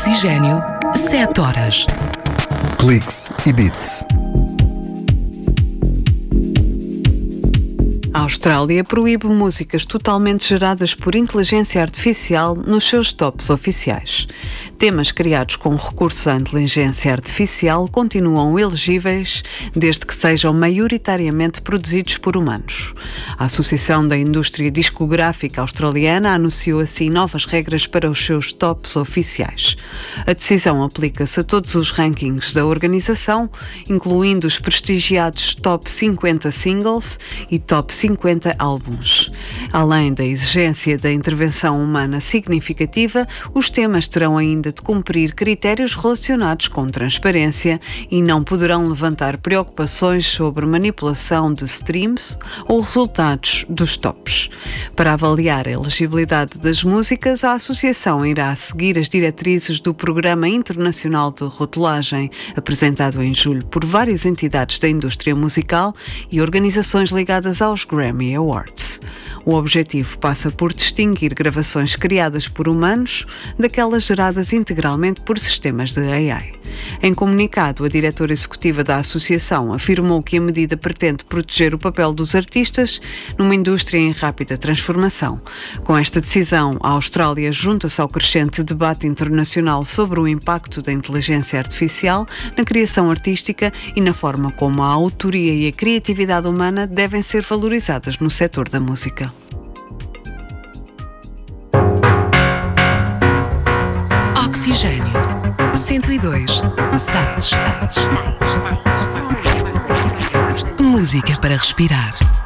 Oxigênio, 7 horas. Cliques e Beats. A Austrália proíbe músicas totalmente geradas por inteligência artificial nos seus tops oficiais. Temas criados com recursos à inteligência artificial continuam elegíveis desde que sejam maioritariamente produzidos por humanos. A Associação da Indústria Discográfica Australiana anunciou assim novas regras para os seus tops oficiais. A decisão aplica-se a todos os rankings da organização, incluindo os prestigiados Top 50 Singles e Top 50 Álbuns. Além da exigência da intervenção humana significativa, os temas terão ainda de cumprir critérios relacionados com transparência e não poderão levantar preocupações sobre manipulação de streams ou resultados dos tops. Para avaliar a elegibilidade das músicas, a Associação irá seguir as diretrizes do Programa Internacional de Rotulagem, apresentado em julho por várias entidades da indústria musical e organizações ligadas aos Grammy Awards. O objetivo passa por distinguir gravações criadas por humanos daquelas geradas integralmente por sistemas de AI. Em comunicado, a diretora executiva da associação afirmou que a medida pretende proteger o papel dos artistas numa indústria em rápida transformação. Com esta decisão, a Austrália junta-se ao crescente debate internacional sobre o impacto da inteligência artificial na criação artística e na forma como a autoria e a criatividade humana devem ser valorizadas no setor da música. Oxigênio, 102.6. Música para respirar.